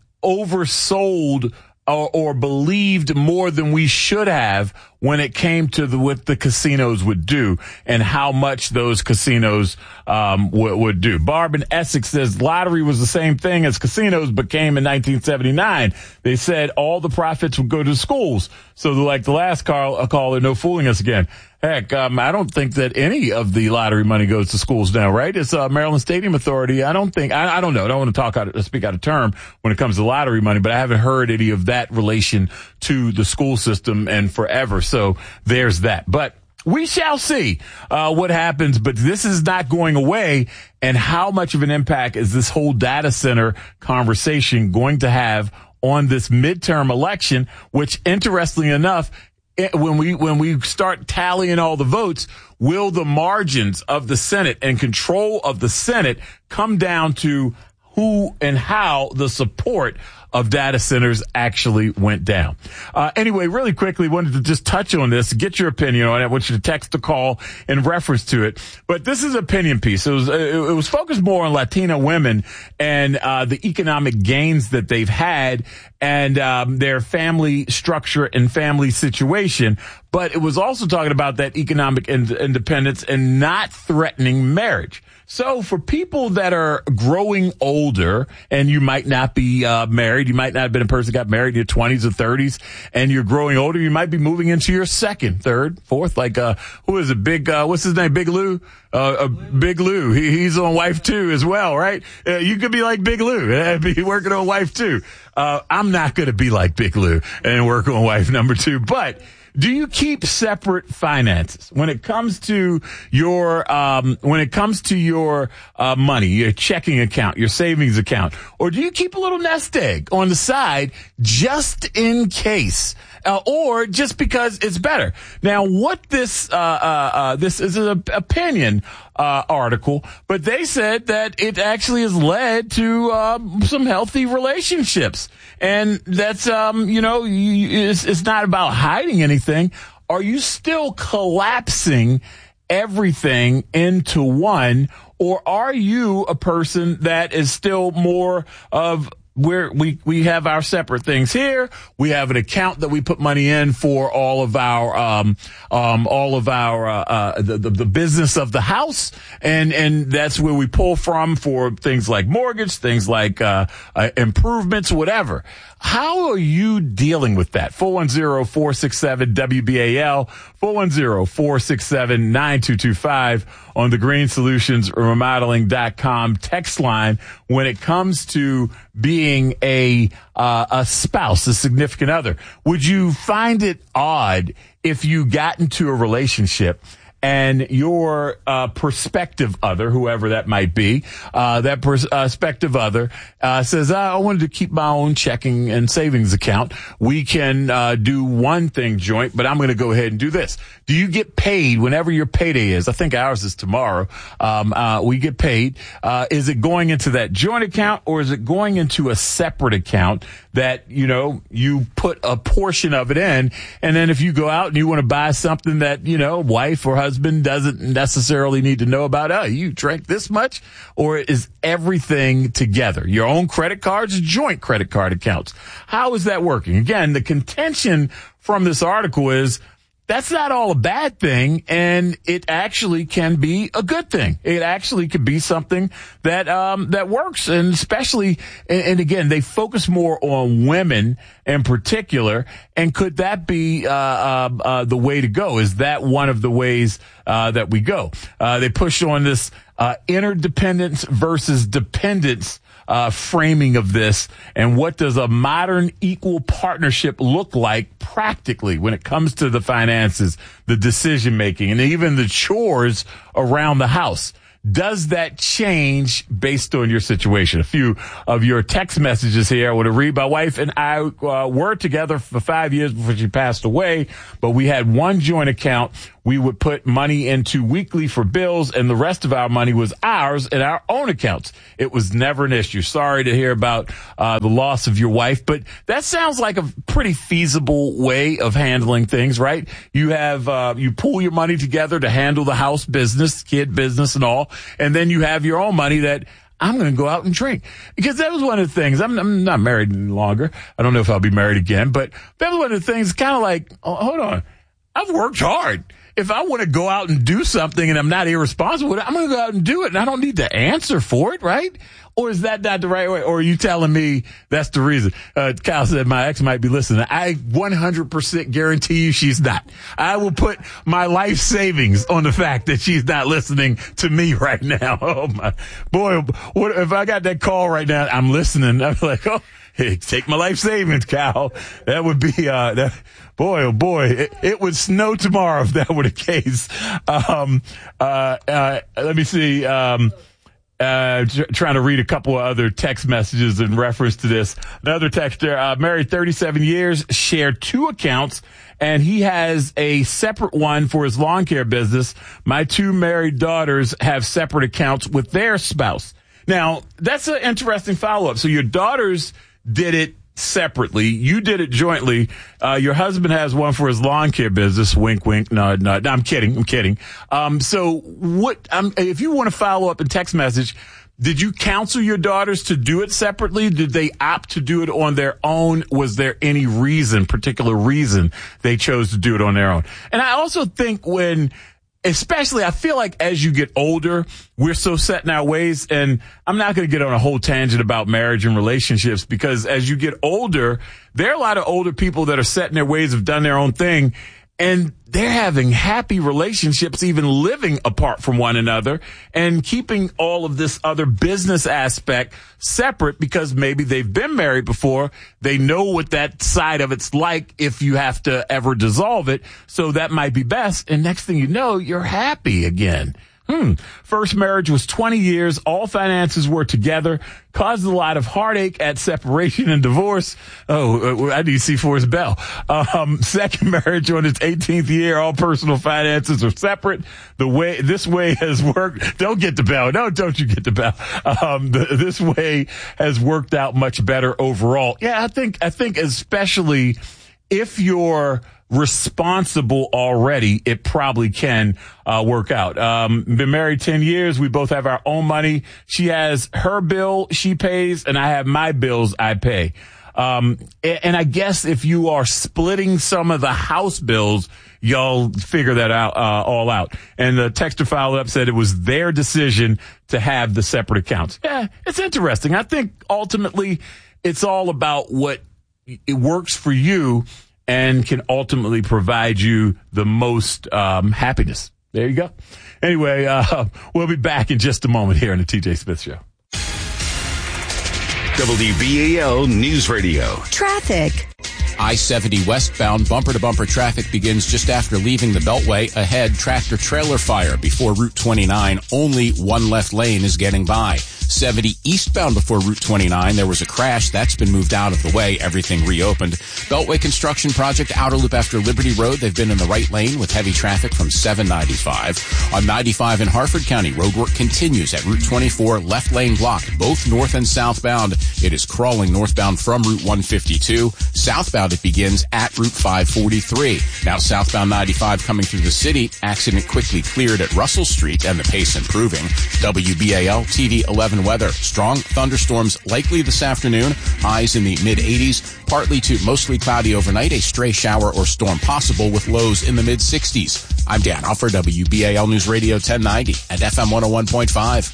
oversold or, or believed more than we should have when it came to the, what the casinos would do and how much those casinos um, w- would do. Barb in Essex says lottery was the same thing as casinos became in nineteen seventy-nine. They said all the profits would go to schools. So like the last call, caller, no fooling us again. Heck, um, I don't think that any of the lottery money goes to schools now, right? It's uh, Maryland Stadium Authority. I don't think, I, I don't know. I don't want to talk out, speak out of term when it comes to lottery money, but I haven't heard any of that relation to the school system and forever. So there's that. But we shall see uh, what happens. But this is not going away. And how much of an impact is this whole data center conversation going to have on this midterm election, which, interestingly enough, when we when we start tallying all the votes, will the margins of the Senate and control of the Senate come down to who and how the support of data centers actually went down? Uh, anyway, really quickly, wanted to just touch on this, get your opinion on it. I want you to text or call in reference to it. But this is an opinion piece. It was, it was focused more on Latina women and uh, the economic gains that they've had and um, their family structure and family situation. But it was also talking about that economic ind- independence and not threatening marriage. So for people that are growing older and you might not be uh, married, you might not have been a person that got married in your twenties or thirties, and you're growing older, you might be moving into your second, third, fourth, like, uh, who is it? Big, uh, what's his name? Big Lou? Uh, uh Big Lou. He, he's on wife two as well, right? Uh, you could be like Big Lou and be working on wife two. Uh, I'm not going to be like Big Lou and work on wife number two, but do you keep separate finances when it comes to your um when it comes to your uh money, your checking account, your savings account, or do you keep a little nest egg on the side just in case? Uh, or just because it's better. Now, what this, uh, uh, uh, this is an opinion, uh, article, but they said that it actually has led to, um, some healthy relationships. And that's, um, you know, you, it's, it's not about hiding anything. Are you still collapsing everything into one, or are you a person that is still more of, We're, we, we have our separate things here. We have an account that we put money in for all of our, um, um, all of our, uh, uh, the, the, the business of the house. And, and that's where we pull from for things like mortgage, things like, uh, uh improvements, whatever. How are you dealing with that? four one zero, four six seven, W B A L, four one zero, four six seven, nine two two five on the green solutions remodeling dot com text line when it comes to being a, uh, a spouse, a significant other. Would you find it odd if you got into a relationship and your uh prospective other, whoever that might be, uh that prospective other uh says, I wanted to keep my own checking and savings account. We can uh do one thing joint, but I'm going to go ahead and do this. Do you get paid whenever your payday is? I think ours is tomorrow. Um uh we get paid. Uh is it going into that joint account, or is it going into a separate account that, you know, you put a portion of it in, and then if you go out and you want to buy something that, you know, wife or husband doesn't necessarily need to know about, oh, you drank this much, or is everything together? Your own credit cards, joint credit card accounts. How is that working? Again, the contention from this article is that's not all a bad thing, and it actually can be a good thing. It actually could be something that um that works, and especially, and, and again, they focus more on women in particular, and could that be uh, uh, uh the way to go? Is that one of the ways uh that we go? Uh They push on this uh interdependence versus dependence Uh, framing of this, and what does a modern equal partnership look like practically when it comes to the finances, the decision making, and even the chores around the house? Does that change based on your situation? A few of your text messages here I want to read. My wife and I uh, were together for five years before she passed away, but we had one joint account we would put money into weekly for bills, and the rest of our money was ours in our own accounts. It was never an issue. Sorry to hear about uh, the loss of your wife, but that sounds like a pretty feasible way of handling things, right? You have, uh, you pool your money together to handle the house business, kid business and all, and then you have your own money that I'm going to go out and drink. Because that was one of the things. I'm, I'm not married any longer. I don't know if I'll be married again, but that was one of the things, kind of like, oh, hold on, I've worked hard. If I want to go out and do something and I'm not irresponsible with it, I'm going to go out and do it, and I don't need to answer for it, right? Or is that not the right way? Or are you telling me that's the reason? Uh, Kyle said my ex might be listening. I one hundred percent guarantee you she's not. I will put my life savings on the fact that she's not listening to me right now. Oh my boy, what if I got that call right now? I'm listening. I'm like, oh, hey, take my life savings, Kyle. That would be, uh, that, boy, oh boy, it, it would snow tomorrow if that were the case. Um, uh, uh, let me see. Um, Uh, tr- trying to read a couple of other text messages in reference to this. Another texter, uh, married thirty-seven years, shared two accounts, and he has a separate one for his lawn care business. My two married daughters have separate accounts with their spouse. Now, that's an interesting follow-up. So your daughters did it separately. You did it jointly. Uh, your husband has one for his lawn care business. Wink, wink. No, no, no I'm kidding. I'm kidding. Um, so what, um, if you want to follow up in text message, did you counsel your daughters to do it separately? Did they opt to do it on their own? Was there any reason, particular reason they chose to do it on their own? And I also think when, especially, I feel like as you get older, we're so set in our ways, and I'm not going to get on a whole tangent about marriage and relationships, because as you get older, there are a lot of older people that are set in their ways, have done their own thing, and they're having happy relationships, even living apart from one another and keeping all of this other business aspect separate, because maybe they've been married before. They know what that side of it's like if you have to ever dissolve it. So that might be best. And next thing you know, you're happy again. Hmm. First marriage was twenty years. All finances were together. Caused a lot of heartache at separation and divorce. Oh, I need to see Forrest Bell. Um, second marriage on its eighteenth year. All personal finances are separate. The way, this way has worked. Don't get the bell. No, don't you get the bell. Um, the, this way has worked out much better overall. Yeah, I think, I think especially if you're responsible already, it probably can uh work out. Um been married ten years. We both have our own money. She has her bill she pays, and I have my bills I pay. Um and, and I guess if you are splitting some of the house bills, y'all figure that out uh all out. And the texter followed up, said it was their decision to have the separate accounts. Yeah, it's interesting. I think ultimately it's all about what it works for you and can ultimately provide you the most um, happiness. There you go. Anyway, uh, we'll be back in just a moment here on the T J Smith Show. W B A L News Radio. Traffic. I seventy westbound bumper-to-bumper traffic begins just after leaving the Beltway. Ahead, tractor-trailer fire before Route twenty-nine. Only one left lane is getting by. seventy eastbound before Route twenty-nine. There was a crash. That's been moved out of the way. Everything reopened. Beltway construction project, outer loop after Liberty Road. They've been in the right lane with heavy traffic from seven ninety-five. On ninety-five in Harford County, roadwork continues at Route twenty-four. Left lane blocked, both north and southbound. It is crawling northbound from Route one fifty-two. Southbound it begins at Route five forty-three. Now southbound ninety-five coming through the city. Accident quickly cleared at Russell Street and the pace improving. W B A L T V eleven Eastern weather. Strong thunderstorms likely this afternoon. Highs in the mid eighties. Partly to mostly cloudy overnight. A stray shower or storm possible with lows in the mid sixties. I'm Dan Huffer, W B A L News Radio ten ninety and F M one oh one point five.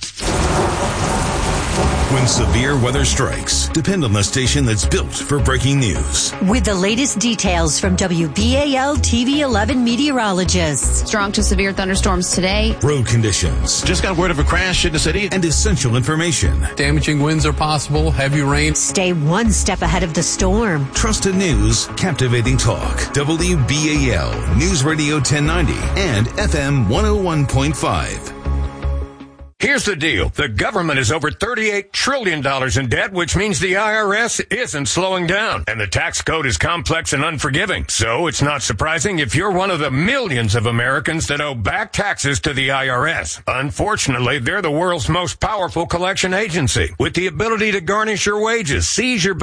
When severe weather strikes, depend on the station that's built for breaking news. With the latest details from W B A L T V eleven meteorologists. Strong to severe thunderstorms today. Road conditions. Just got word of a crash in the city. And essential information. Damaging winds are possible, heavy rain. Stay one step ahead of the storm. Trusted news, captivating talk. W B A L News Radio ten ninety and F M one oh one point five. Here's the deal. The government is over thirty-eight trillion dollars in debt, which means the I R S isn't slowing down. And the tax code is complex and unforgiving. So it's not surprising if you're one of the millions of Americans that owe back taxes to the I R S. Unfortunately, they're the world's most powerful collection agency with the ability to garnish your wages, seize your